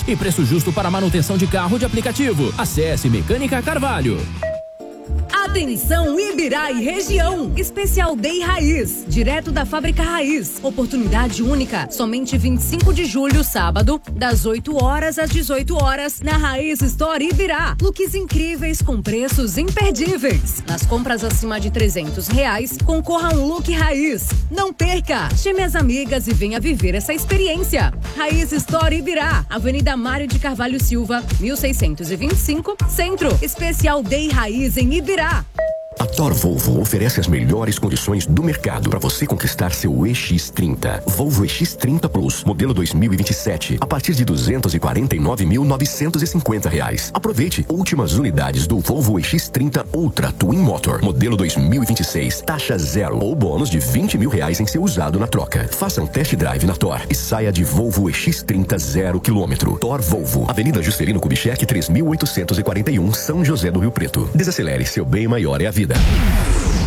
e preço justo para manutenção de carro de aplicativo. Acesse Mecânica Carvalho. Atenção Ibirá e região, Especial Day Raiz, direto da Fábrica Raiz, oportunidade única, somente 25 de julho, sábado, das 8 horas às 18 horas, na Raiz Store Ibirá, looks incríveis com preços imperdíveis, nas compras acima de R$300, concorra a um look Raiz, não perca, chame as amigas e venha viver essa experiência. Raiz Store Ibirá, Avenida Mário de Carvalho Silva, 1625, Centro, Especial Day Raiz em Ibirá. A Thor Volvo oferece as melhores condições do mercado para você conquistar seu EX30. Volvo EX30 Plus, modelo 2027, a partir de R$249.950. Aproveite últimas unidades do Volvo EX30 Ultra Twin Motor, modelo 2026, taxa zero ou bônus de R$20 mil em seu usado na troca. Faça um test drive na Thor e saia de Volvo EX30 0 km. Thor Volvo, Avenida Juscelino Kubitschek 3841, São José do Rio Preto. Desacelere, seu bem maior é a vida.